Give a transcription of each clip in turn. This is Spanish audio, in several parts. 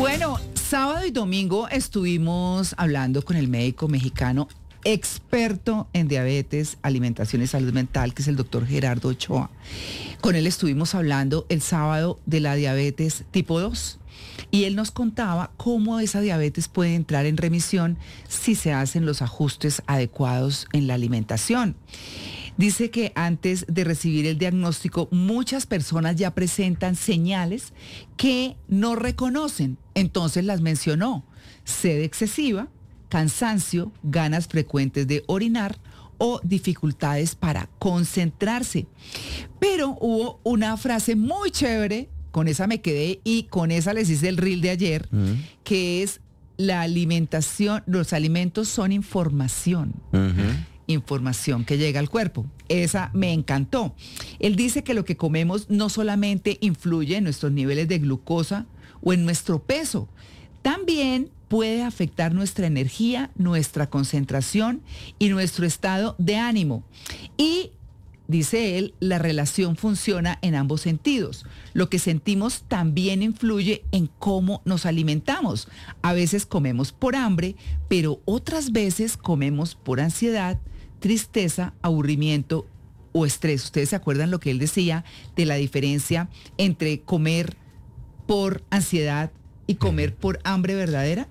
Bueno, sábado y domingo estuvimos hablando con el médico mexicano experto en diabetes, alimentación y salud mental, que es el doctor Gerardo Ochoa. Con él estuvimos hablando el sábado de la diabetes tipo 2 y él nos contaba cómo esa diabetes puede entrar en remisión si se hacen los ajustes adecuados en la alimentación. Dice que antes de recibir el diagnóstico, muchas personas ya presentan señales que no reconocen. Entonces las mencionó: sed excesiva, cansancio, ganas frecuentes de orinar o dificultades para concentrarse. Pero hubo una frase muy chévere, con esa me quedé y con esa les hice el reel de ayer, que es: la alimentación, los alimentos son información. Información que llega al cuerpo. Esa me encantó. Él dice que lo que comemos no solamente influye en nuestros niveles de glucosa o en nuestro peso, también puede afectar nuestra energía, nuestra concentración y nuestro estado de ánimo. Y dice él, la relación funciona en ambos sentidos. Lo que sentimos también influye en cómo nos alimentamos. A veces comemos por hambre, pero otras veces comemos por ansiedad, tristeza, aburrimiento o estrés. ¿Ustedes se acuerdan lo que él decía de la diferencia entre comer por ansiedad y comer por hambre verdadera?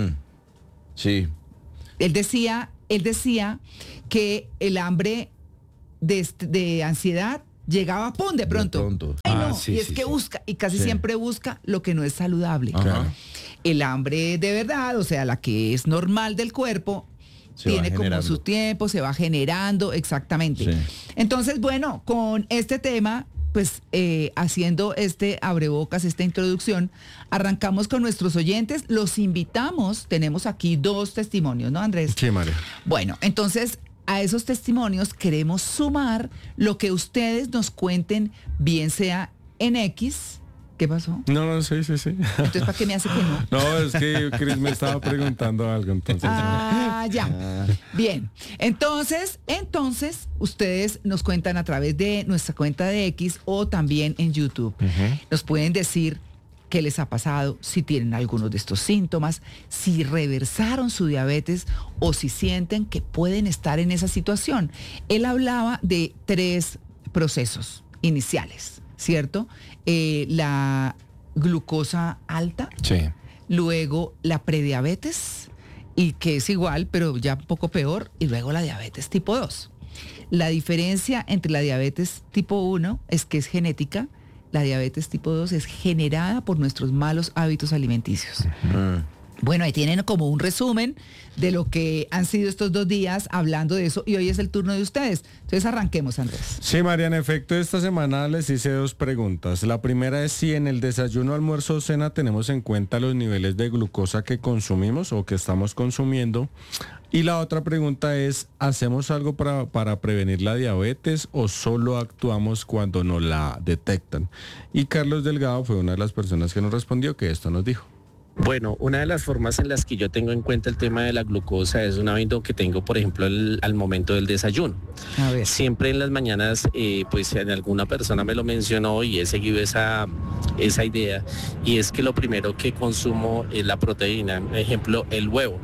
Sí. Él decía que el hambre de ansiedad llegaba ¡pum! De pronto. Ay, no. Sí, y es sí, que sí. busca, y casi siempre busca lo que no es saludable. Ajá. El hambre de verdad, o sea, la que es normal del cuerpo, tiene como su tiempo, se va generando, exactamente. Sí. Entonces, bueno, con este tema, pues haciendo este abrebocas, esta introducción, arrancamos con nuestros oyentes, los invitamos, tenemos aquí 2 testimonios, ¿no, Andrés? Sí, María. Bueno, entonces a esos testimonios queremos sumar lo que ustedes nos cuenten, bien sea en X. ¿Qué pasó? No, sí. Entonces, ¿para qué me hace que no? No, es que Cris me estaba preguntando algo, entonces. Ya. Bien. Entonces, ustedes nos cuentan a través de nuestra cuenta de X o también en YouTube. Nos pueden decir qué les ha pasado, si tienen algunos de estos síntomas, si reversaron su diabetes o si sienten que pueden estar en esa situación. Él hablaba de 3 procesos iniciales, ¿cierto? La glucosa alta, Sí. luego la prediabetes, y que es igual, pero ya un poco peor, y luego la diabetes tipo 2. La diferencia entre la diabetes tipo 1 es que es genética, la diabetes tipo 2 es generada por nuestros malos hábitos alimenticios. Bueno, ahí tienen como un resumen de lo que han sido estos 2 días hablando de eso, y hoy es el turno de ustedes. Entonces arranquemos, Andrés. Sí, María, en efecto, esta semana les hice 2 preguntas. La primera es si en el desayuno, almuerzo o cena tenemos en cuenta los niveles de glucosa que consumimos o que estamos consumiendo. Y la otra pregunta es, ¿hacemos algo para prevenir la diabetes o solo actuamos cuando nos la detectan? Y Carlos Delgado fue una de las personas que nos respondió que esto nos dijo. Bueno, una de las formas en las que yo tengo en cuenta el tema de la glucosa es un hábito que tengo, por ejemplo, al momento del desayuno. A ver. Siempre en las mañanas, pues en alguna persona me lo mencionó y he seguido esa idea, y es que lo primero que consumo es la proteína, por ejemplo, el huevo.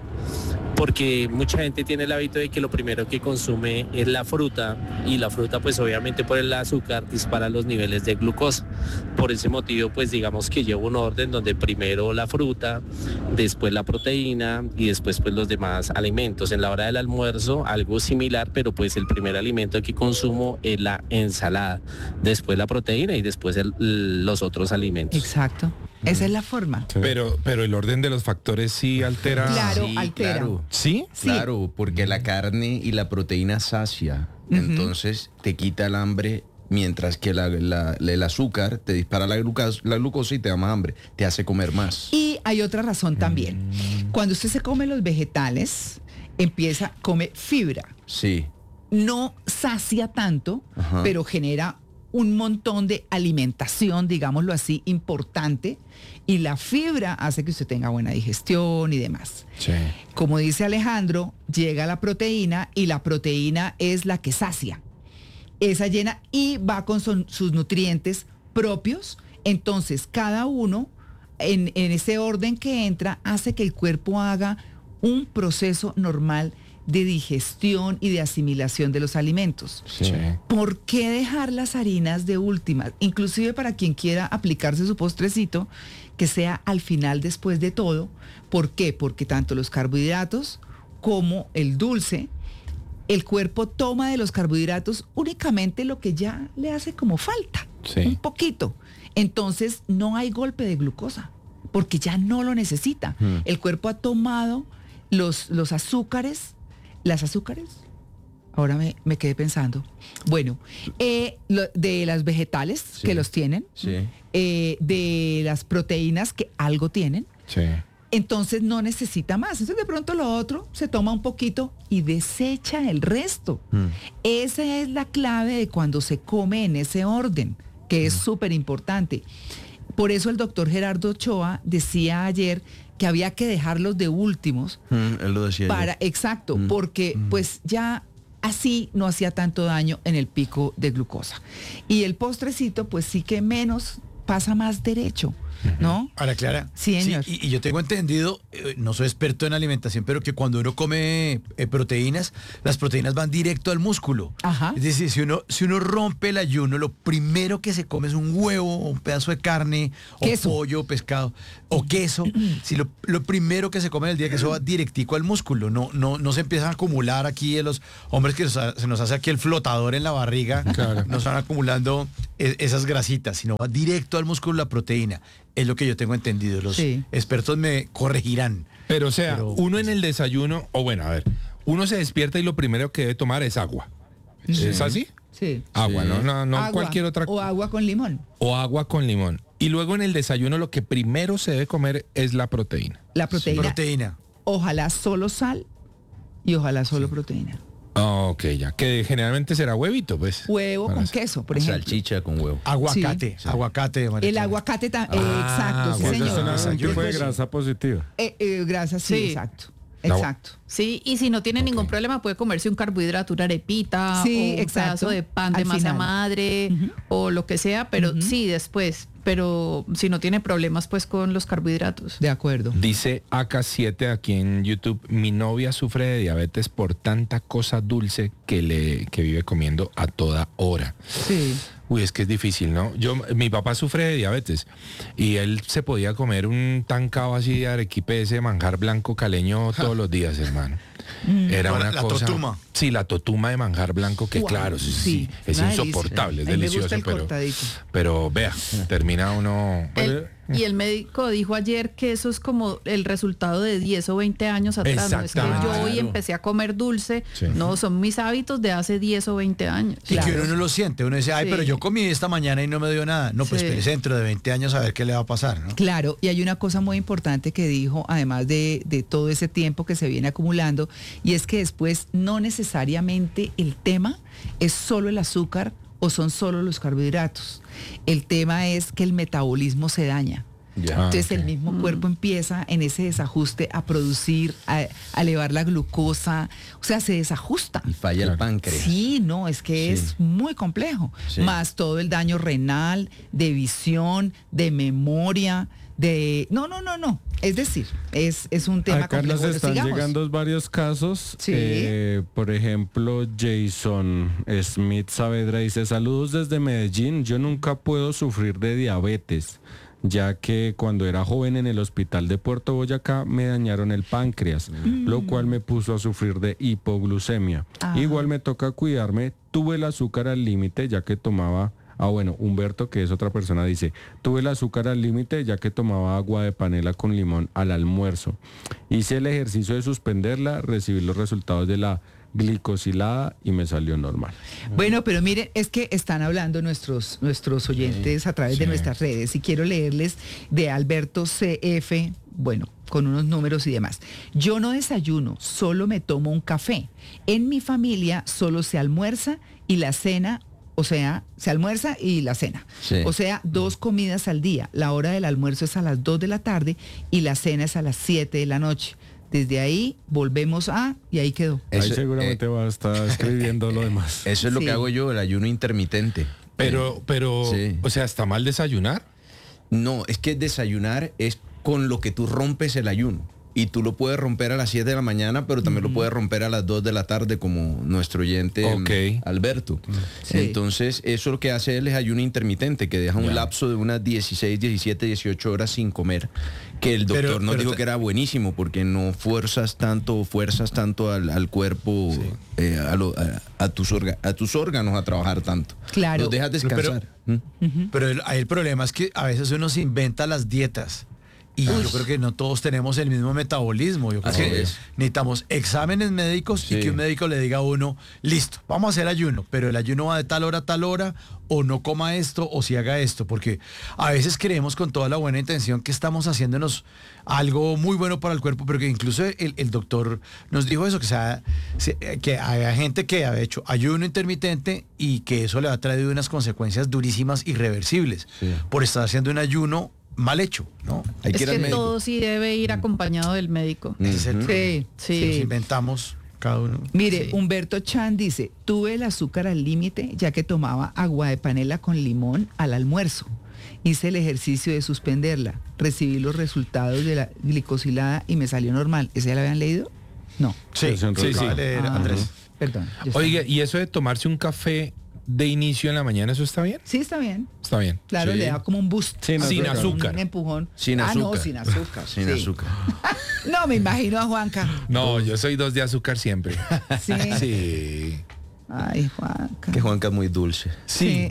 Porque mucha gente tiene el hábito de que lo primero que consume es la fruta, y la fruta pues obviamente por el azúcar dispara los niveles de glucosa. Por ese motivo pues digamos que llevo un orden donde primero la fruta, después la proteína y después pues los demás alimentos. En la hora del almuerzo algo similar, pero pues el primer alimento que consumo es la ensalada, después la proteína y después los otros alimentos. Exacto. Esa es la forma. Sí. Pero el orden de los factores sí altera. Claro, Sí, altera. claro. ¿Sí? Sí. Claro, porque la carne y la proteína sacia, entonces te quita el hambre, mientras que el azúcar te dispara la glucosa y te da más hambre, te hace comer más. Y hay otra razón también. Cuando usted se come los vegetales, come fibra. Sí. No sacia tanto, Ajá. pero genera un montón de alimentación, digámoslo así, importante, y la fibra hace que usted tenga buena digestión y demás. Sí. Como dice Alejandro, llega la proteína y la proteína es la que sacia. Esa llena y va con sus nutrientes propios. Entonces, cada uno en ese orden que entra, hace que el cuerpo haga un proceso normal de digestión y de asimilación de los alimentos. Sí. ¿Por qué dejar las harinas de últimas? Inclusive para quien quiera aplicarse su postrecito, que sea al final después de todo. ¿Por qué? Porque tanto los carbohidratos como el dulce, el cuerpo toma de los carbohidratos únicamente lo que ya le hace como falta, Sí. un poquito. Entonces no hay golpe de glucosa, porque ya no lo necesita. El cuerpo ha tomado los azúcares, las azúcares. Ahora me quedé pensando. Bueno, de las vegetales Sí. que los tienen, Sí. de las proteínas que algo tienen. Sí. Entonces no necesita más. Entonces de pronto lo otro se toma un poquito y desecha el resto. Esa es la clave de cuando se come en ese orden, que es súper importante. Por eso el doctor Gerardo Ochoa decía ayer que había que dejarlos de últimos Él lo decía para, ayer. exacto, porque pues ya así no hacía tanto daño en el pico de glucosa. Y el postrecito pues sí que menos pasa más derecho, ¿no? Ahora, Clara. Sí, señor. Y yo tengo entendido, no soy experto en alimentación, pero que cuando uno come proteínas, las proteínas van directo al músculo. Ajá. Es decir, si uno rompe el ayuno, lo primero que se come es un huevo, un pedazo de carne, Queso. o pollo, pescado, o queso. Si lo primero que se come en el día, que eso va directico al músculo. No se empiezan a acumular aquí en los hombres que se nos hace aquí el flotador en la barriga. Claro. No están acumulando esas grasitas, sino va directo al músculo la proteína. Es lo que yo tengo entendido. Los Sí. expertos me corregirán. Pero o sea, Pero- uno en el desayuno, o bueno, a ver, uno se despierta y lo primero que debe tomar es agua. ¿Es así? Sí. Agua, Sí. no Agua, cualquier otra o agua con limón. o agua con limón. Y luego en el desayuno lo que primero se debe comer es la proteína. La proteína. Proteína. Ojalá solo sal y ojalá solo proteína. Ok, ya. Que generalmente será huevito, pues. Huevo Para con hacer. queso, por ejemplo. Salchicha con huevo. Aguacate. Sí. Aguacate. María El Clara. aguacate también. Exacto, sí, Pues señor. es un Desayuno, tipo de pues, grasa positiva. Grasa, sí, Sí. exacto. La- Exacto. Sí, y si no tiene ningún problema puede comerse un carbohidrato, una arepita, Sí, o un exacto. pedazo de pan de Al masa final. madre o lo que sea, pero sí después, pero si no tiene problemas pues con los carbohidratos. De acuerdo. Dice AK7 aquí en YouTube, mi novia sufre de diabetes por tanta cosa dulce que vive comiendo a toda hora. Sí. Uy, es que es difícil, ¿no? Mi papá sufre de diabetes y él se podía comer un tancao así de arequipe, ese manjar blanco caleño todos los días, hermano. Era Ahora, una la cosa. totuma. Sí, la totuma de manjar blanco, que Guau, claro, sí, sí, es una insoportable, es delicia. A mí me delicioso, gusta el cortadito. pero vea, termina uno. Y el médico dijo ayer que eso es como el resultado de 10 o 20 años atrás. No es que Exactamente. yo hoy Claro. empecé a comer dulce. Sí. No, son mis hábitos de hace 10 o 20 años. Y que uno no lo siente. Uno dice, ay, Sí. pero yo comí esta mañana y no me dio nada. No, pues Sí. espérese dentro de 20 años a ver qué le va a pasar, ¿no? Claro, y hay una cosa muy importante que dijo, además de todo ese tiempo que se viene acumulando, y es que después no necesariamente el tema es solo el azúcar o son solo los carbohidratos. El tema es que el metabolismo se daña. Ya. Entonces ok. el mismo cuerpo empieza en ese desajuste a producir, a elevar la glucosa, o sea, se desajusta. Y falla el páncreas. Sí, no, es que Sí. es muy complejo. Sí. Más todo el daño renal, de visión, de memoria, de... No. Es decir, es un tema A Carlos complejo. están Sigamos. llegando varios casos. Sí. Por ejemplo, Jason Smith Saavedra dice, saludos desde Medellín, yo nunca puedo sufrir de diabetes, ya que cuando era joven en el hospital de Puerto Boyacá me dañaron el páncreas, lo cual me puso a sufrir de hipoglucemia. Ah. Igual me toca cuidarme, tuve el azúcar al límite ya que tomaba... Humberto, que es otra persona, dice, tuve el azúcar al límite ya que tomaba agua de panela con limón al almuerzo. Hice el ejercicio de suspenderla, recibí los resultados de la glicosilada y me salió normal. Bueno, pero miren, es que están hablando nuestros oyentes a través de nuestras redes y quiero leerles de Alberto CF, bueno, con unos números y demás. Yo no desayuno, solo me tomo un café. En mi familia solo se almuerza y la cena, o sea, se almuerza y la cena. Sí. O sea, 2 comidas al día. La hora del almuerzo es a las 2 de la tarde y la cena es a las 7 de la noche. Desde ahí volvemos y ahí quedó. Ahí Eso, seguramente va a estar escribiendo lo demás. Eso es lo Sí. que hago yo, el ayuno intermitente. Pero, Sí. o sea, ¿está mal desayunar? No, es que desayunar es con lo que tú rompes el ayuno. Y tú lo puedes romper a las 7 de la mañana, pero también lo puedes romper a las 2 de la tarde, como nuestro oyente Alberto. Sí. Entonces, eso lo que hace él es ayuno intermitente, que deja un lapso de unas 16, 17, 18 horas sin comer. Que el doctor nos dijo que era buenísimo, porque no fuerzas tanto al cuerpo, a tus órganos a trabajar tanto. Claro. Los dejas descansar. Pero ahí el problema es que a veces uno se inventa las dietas. Y yo creo que no todos tenemos el mismo metabolismo. Yo creo Así que es. necesitamos exámenes médicos y Sí. que un médico le diga a uno, listo, vamos a hacer ayuno, pero el ayuno va de tal hora a tal hora, o no coma esto, o si haga esto, porque a veces creemos con toda la buena intención que estamos haciéndonos algo muy bueno para el cuerpo, pero que incluso el doctor nos dijo eso, que hay gente que ha hecho ayuno intermitente y que eso le ha traído unas consecuencias durísimas, irreversibles, por estar haciendo un ayuno mal hecho, ¿no? Hay Es que ir al que médico. todo sí debe ir acompañado del médico. Ese es el problema. Sí, Que nos sí. inventamos cada uno. Mire, Sí. Humberto Chan dice, tuve el azúcar al límite ya que tomaba agua de panela con limón al almuerzo. Hice el ejercicio de suspenderla. Recibí los resultados de la glicosilada y me salió normal. ¿Ese ya lo habían leído? No. Sí, Sí, sí, sí. Andrés. Perdón. yo estaba- Oiga, ¿y eso de tomarse un café de inicio en la mañana, eso está bien? Sí, está bien. Está bien. Claro, Sí. le da como un boost. Sin Sin azúcar. azúcar. Un empujón. Sin Ah, no, azúcar. sin azúcar. Sin sí. azúcar. No, me imagino a Juanca. No, yo soy 2 de azúcar siempre. Sí. Sí. Ay, Juanca. Que Juanca es muy dulce. Sí.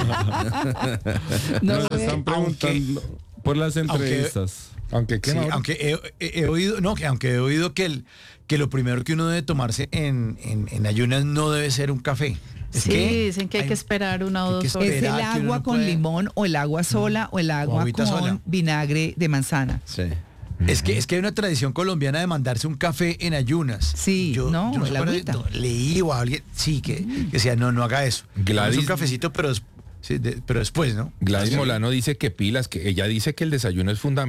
No, Nos están preguntando por las entrevistas. Aunque ¿qué, Sí, Mauro? aunque he oído, no, aunque he oído que lo primero que uno debe tomarse en ayunas no debe ser un café. Es Sí, que dicen que hay que esperar 1 o hay que 2 horas. es el esperar que uno agua no con puede- limón o el agua sola o el agua agüita con sola. vinagre de manzana. Sí. es que hay una tradición colombiana de mandarse un café en ayunas. Sí, no, sé el por ahí, agüita. leí o alguien, sí, que decía, no haga eso. Gladys- Es un cafecito, pero después, ¿no? Gladys Molano dice que pilas, que ella dice que el desayuno es fundamental.